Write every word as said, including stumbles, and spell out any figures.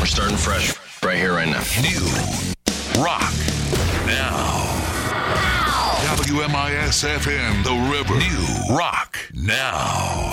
We're starting fresh right here, right now. New Rock Now. W M I S F M, The River. New Rock Now.